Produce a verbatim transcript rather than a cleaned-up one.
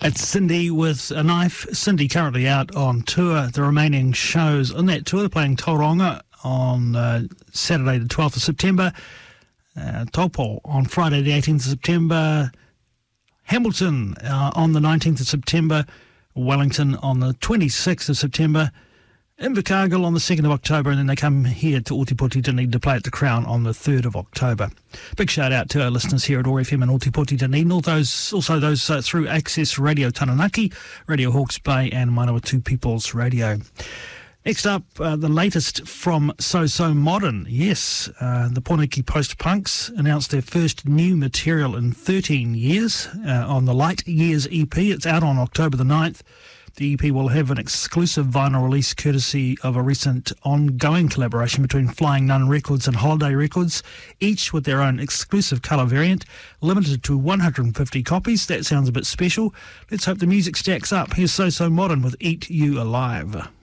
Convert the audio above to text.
It's Cindy with a Knife. Cindy currently out on tour. The remaining shows on that tour, playing Tauranga on uh, Saturday the twelfth of September, uh, Taupo on Friday the eighteenth of September, Hamilton uh, on the nineteenth of September, Wellington on the twenty-sixth of September, Invercargill on the second of October, and then they come here to Ōtepoti Dunedin to play at the Crown on the third of October. Big shout out to our listeners here at O A R F M and Ōtepoti Dunedin, all those, also those uh, through Access Radio Taranaki, Radio Hawke's Bay and Manawatu People's Radio. Next up, uh, the latest from So So Modern. Yes, uh, the Pōneke Post-Punks announced their first new material in thirteen years uh, on the Light Years E P. It's out on October the ninth. The E P will have an exclusive vinyl release courtesy of a recent ongoing collaboration between Flying Nun Records and Holiday Records, each with their own exclusive colour variant, limited to one hundred fifty copies. That sounds a bit special. Let's hope the music stacks up. Here's So So Modern with Eat You Alive.